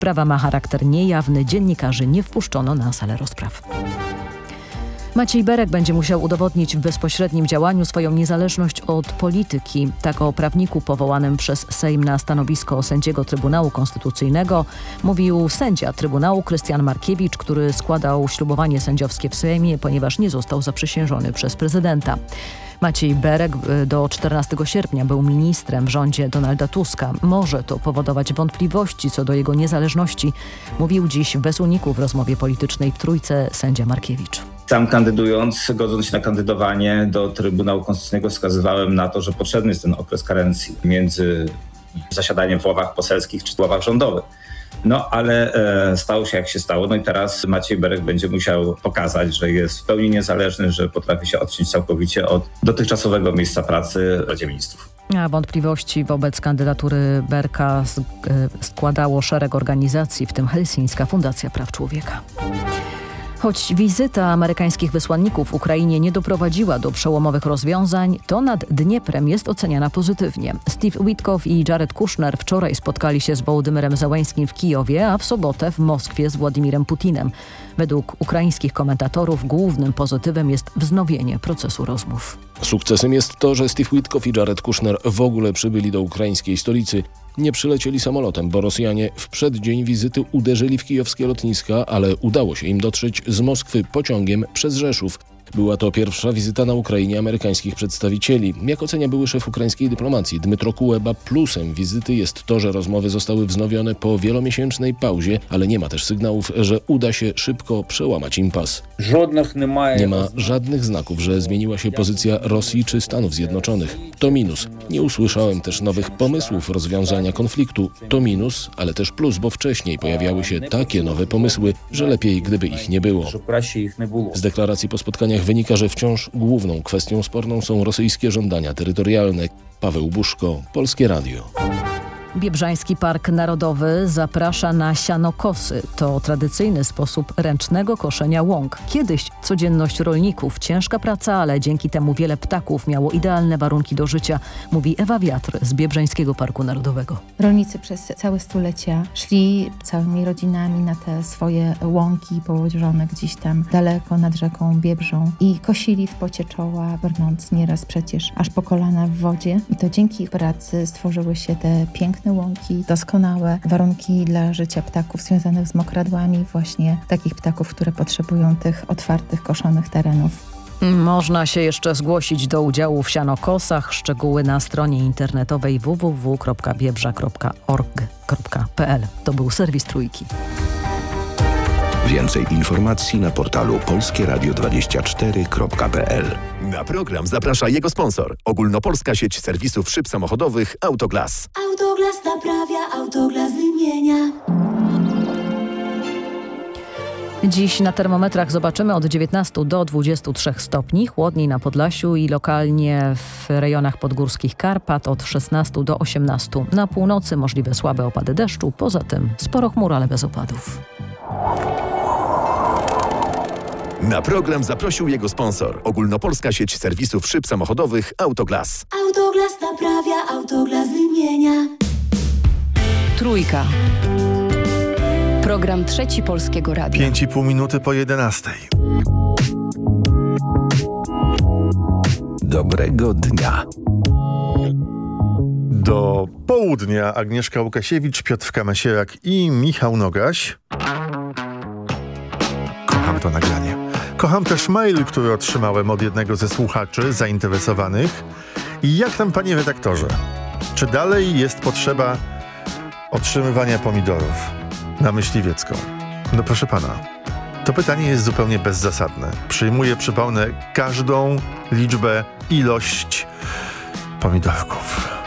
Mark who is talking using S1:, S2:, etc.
S1: Sprawa ma charakter niejawny. Dziennikarzy nie wpuszczono na salę rozpraw. Maciej Berek będzie musiał udowodnić w bezpośrednim działaniu swoją niezależność od polityki. Tak o prawniku powołanym przez Sejm na stanowisko sędziego Trybunału Konstytucyjnego mówił sędzia Trybunału Krystian Markiewicz, który składał ślubowanie sędziowskie w Sejmie, ponieważ nie został zaprzysiężony przez prezydenta. Maciej Berek do 14 sierpnia był ministrem w rządzie Donalda Tuska. Może to powodować wątpliwości co do jego niezależności, mówił dziś bez uniku w rozmowie politycznej w Trójce sędzia Markiewicz.
S2: Sam kandydując, godząc się na kandydowanie do Trybunału Konstytucyjnego, wskazywałem na to, że potrzebny jest ten okres karencji między zasiadaniem w ławach poselskich czy w ławach rządowych. No ale stało się jak się stało. No i teraz Maciej Berek będzie musiał pokazać, że jest w pełni niezależny, że potrafi się odciąć całkowicie od dotychczasowego miejsca pracy w Radzie Ministrów.
S1: A wątpliwości wobec kandydatury Berka składało szereg organizacji, w tym Helsińska Fundacja Praw Człowieka. Choć wizyta amerykańskich wysłanników w Ukrainie nie doprowadziła do przełomowych rozwiązań, to nad Dnieprem jest oceniana pozytywnie. Steve Witkow i Jared Kushner wczoraj spotkali się z Wołodymyrem Zełenskим w Kijowie, a w sobotę w Moskwie z Władimirem Putinem. Według ukraińskich komentatorów głównym pozytywem jest wznowienie procesu rozmów.
S3: Sukcesem jest to, że Steve Witkow i Jared Kushner w ogóle przybyli do ukraińskiej stolicy. Nie przylecieli samolotem, bo Rosjanie w przeddzień wizyty uderzyli w kijowskie lotniska, ale udało się im dotrzeć z Moskwy pociągiem przez Rzeszów. Była to pierwsza wizyta na Ukrainie amerykańskich przedstawicieli. Jak ocenia były szef ukraińskiej dyplomacji Dmytro Kuleba, plusem wizyty jest to, że rozmowy zostały wznowione po wielomiesięcznej pauzie, ale nie ma też sygnałów, że uda się szybko przełamać impas. Nie ma żadnych znaków, że zmieniła się pozycja Rosji czy Stanów Zjednoczonych. To minus. Nie usłyszałem też nowych pomysłów rozwiązania konfliktu. To minus, ale też plus, bo wcześniej pojawiały się takie nowe pomysły, że lepiej gdyby ich nie było. Z deklaracji po spotkaniach wynika, że wciąż główną kwestią sporną są rosyjskie żądania terytorialne. Paweł Buszko, Polskie Radio.
S1: Biebrzański Park Narodowy zaprasza na sianokosy. To tradycyjny sposób ręcznego koszenia łąk. Kiedyś codzienność rolników. Ciężka praca, ale dzięki temu wiele ptaków miało idealne warunki do życia, mówi Ewa Wiatr z Biebrzańskiego Parku Narodowego.
S4: Rolnicy przez całe stulecia szli całymi rodzinami na te swoje łąki położone gdzieś tam daleko nad rzeką Biebrzą i kosili w pocie czoła, brnąc nieraz przecież aż po kolana w wodzie. I to dzięki ich pracy stworzyły się te piękne łąki, doskonałe warunki dla życia ptaków związanych z mokradłami, właśnie takich ptaków, które potrzebują tych otwartych, koszonych terenów.
S1: Można się jeszcze zgłosić do udziału w sianokosach. Szczegóły na stronie internetowej www.biebrza.org.pl. To był serwis Trójki.
S5: Więcej informacji na portalu polskieradio24.pl.
S6: Na program zaprasza jego sponsor. Ogólnopolska sieć serwisów szyb samochodowych Autoglas.
S7: Autoglas naprawia, Autoglas wymienia.
S1: Dziś na termometrach zobaczymy od 19 do 23 stopni, chłodniej na Podlasiu i lokalnie w rejonach podgórskich Karpat od 16 do 18. Na północy możliwe słabe opady deszczu, poza tym sporo chmur, ale bez opadów.
S6: Na program zaprosił jego sponsor. Ogólnopolska sieć serwisów szyb samochodowych Autoglas.
S7: Autoglas naprawia, Autoglas wymienia.
S8: Trójka. Program Trzeci Polskiego Radia.
S9: 5,5 minuty po 11.
S5: Dobrego dnia.
S9: Do południa Agnieszka Łukasiewicz, Piotr Kamesierak i Michał Nogaś. Kocham to nagranie. Kocham też mail, który otrzymałem od jednego ze słuchaczy zainteresowanych. I jak tam, panie redaktorze? Czy dalej jest potrzeba otrzymywania pomidorów na Myśliwiecką? No proszę pana, to pytanie jest zupełnie bezzasadne. Przyjmuję, przypomnę, każdą liczbę, ilość pomidorków.